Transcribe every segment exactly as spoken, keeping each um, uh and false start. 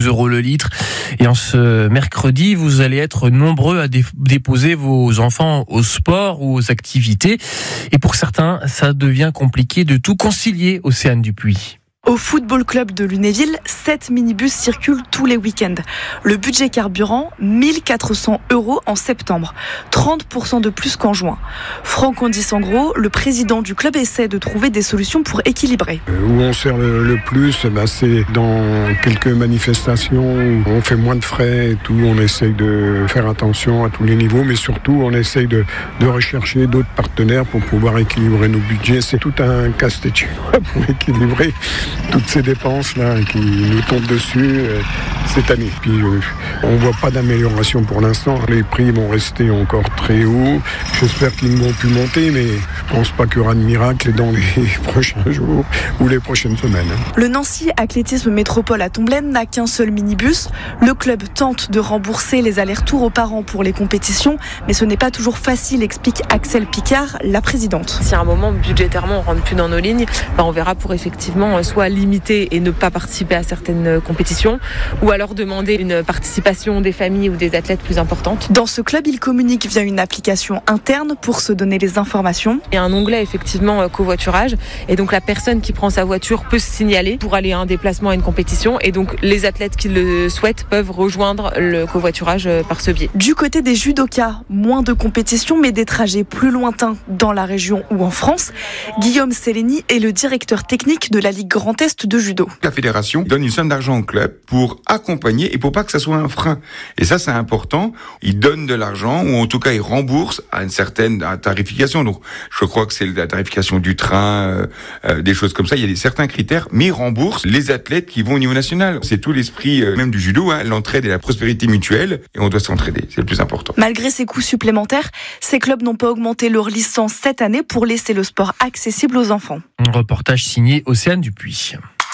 euros le litre. Et en ce mercredi, vous allez être nombreux à dé- déposer vos enfants au sport ou aux activités. Et pour certains, ça devient compliqué de tout concilier, Océane Dupuis. Au football club de Lunéville, sept minibus circulent tous les week-ends. Le budget carburant, mille quatre cents euros en septembre, trente pour cent de plus qu'en juin. Franck Ondis-Sangro, le président du club, essaie de trouver des solutions pour équilibrer. Où on sert le, le plus, bah c'est dans quelques manifestations où on fait moins de frais et tout. On essaye de faire attention à tous les niveaux, mais surtout on essaye de, de rechercher d'autres partenaires pour pouvoir équilibrer nos budgets. C'est tout un casse-tête pour équilibrer toutes ces dépenses-là qui nous tombent dessus euh, cette année. Puis euh, on ne voit pas d'amélioration pour l'instant. Les prix vont rester encore très hauts. J'espère qu'ils vont plus monter, mais je ne pense pas qu'il y aura de miracle dans les prochains jours ou les prochaines semaines. Le Nancy Athlétisme Métropole à Tomblaine n'a qu'un seul minibus. Le club tente de rembourser les allers-retours aux parents pour les compétitions, mais ce n'est pas toujours facile, explique Axel Picard, la présidente. Si à un moment, budgétairement, on ne rentre plus dans nos lignes, ben on verra pour effectivement soit limiter et ne pas participer à certaines compétitions, ou alors demander une participation des familles ou des athlètes plus importante. Dans ce club, il communique via une application interne pour se donner les informations. Il y a un onglet effectivement covoiturage, et donc la personne qui prend sa voiture peut se signaler pour aller à un déplacement à une compétition, et donc les athlètes qui le souhaitent peuvent rejoindre le covoiturage par ce biais. Du côté des judokas, moins de compétitions mais des trajets plus lointains dans la région ou en France. Guillaume Celleni est le directeur technique de la Ligue Grand Est de judo. La fédération donne une somme d'argent au club pour accompagner et pour pas que ça soit un frein. Et ça, c'est important. Ils donnent de l'argent, ou en tout cas, ils remboursent à une certaine tarification. Donc, je crois que c'est la tarification du train, euh, euh, des choses comme ça. Il y a des, certains critères, mais ils remboursent les athlètes qui vont au niveau national. C'est tout l'esprit euh, même du judo, hein, l'entraide et la prospérité mutuelle. Et on doit s'entraider. C'est le plus important. Malgré ces coûts supplémentaires, ces clubs n'ont pas augmenté leur licence cette année pour laisser le sport accessible aux enfants. Un reportage signé Océane Dupuis.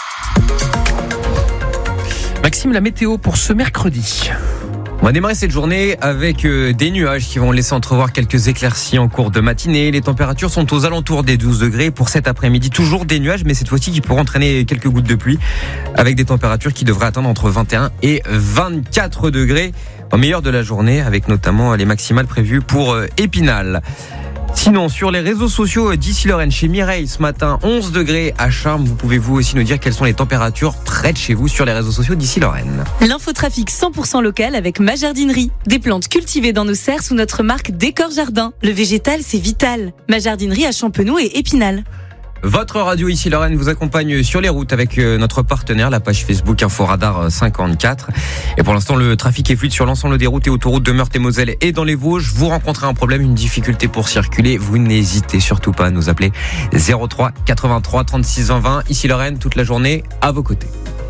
Maxime, la météo pour ce mercredi. On va démarrer cette journée avec des nuages qui vont laisser entrevoir quelques éclaircies en cours de matinée. Les températures sont aux alentours des douze degrés pour cet après-midi. Toujours des nuages, mais cette fois-ci qui pourront entraîner quelques gouttes de pluie avec des températures qui devraient atteindre entre vingt et un et vingt-quatre degrés au meilleur de la journée, avec notamment les maximales prévues pour Épinal. Sinon, sur les réseaux sociaux d'Issy-Lorraine, chez Mireille, ce matin, onze degrés à Charmes. Vous pouvez vous aussi nous dire quelles sont les températures près de chez vous sur les réseaux sociaux d'Issy-Lorraine. L'infotrafic cent pour cent local avec Ma Jardinerie. Des plantes cultivées dans nos serres sous notre marque Décor Jardin. Le végétal, c'est vital. Ma Jardinerie à Champenoux et Épinal. Votre radio ici Lorraine vous accompagne sur les routes avec notre partenaire, la page Facebook Inforadar cinquante-quatre. Et pour l'instant, le trafic est fluide sur l'ensemble des routes et autoroutes de Meurthe-et-Moselle et dans les Vosges. Vous rencontrez un problème, une difficulté pour circuler, vous n'hésitez surtout pas à nous appeler zéro trois quatre-vingt-trois trente-six vingt. Ici Lorraine, toute la journée à vos côtés.